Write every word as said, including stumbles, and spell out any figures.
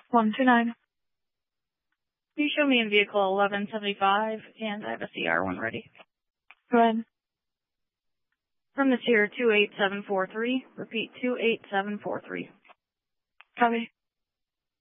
one two nine. You show me in vehicle eleven seventy-five, and I have a C R one ready. Go ahead. From the tier two eight seven four three. Repeat, two eight seven four three. Copy.